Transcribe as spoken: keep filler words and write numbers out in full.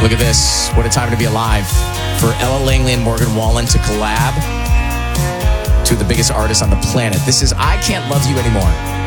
Look at this. What a time to be alive. For Ella Langley and Morgan Wallen to collab. Two of the biggest artists on the planet. This is I Can't Love You Anymore.